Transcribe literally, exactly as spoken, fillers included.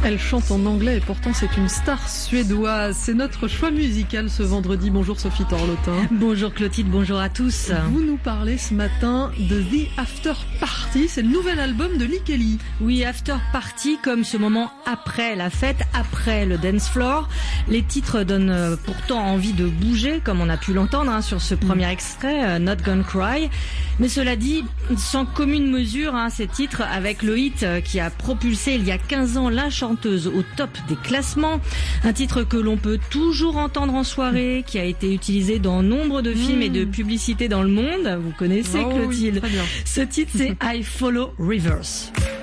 Elle chante en anglais et pourtant c'est une star suédoise. C'est notre choix musical ce vendredi. Bonjour Sophie Torlotin. Bonjour Clotilde, bonjour à tous. Vous nous parlez ce matin de The After Party, c'est le nouvel album de Lee Kelly. Oui, After Party, comme ce moment après la fête, après le dance floor. Les titres donnent pourtant envie de bouger, comme on a pu l'entendre hein, sur ce premier extrait, Not Gonna Cry. Mais cela dit, sans commune mesure, hein, ces titres avec le hit qui a propulsé il y a quinze ans la chanteuse au top des classements. Un titre que l'on peut toujours entendre en soirée, qui a été utilisé dans nombre de films mmh. et de publicités dans le monde. Vous connaissez, oh, Clotilde. Oui, très bien. Ce titre, c'est I Follow Rivers.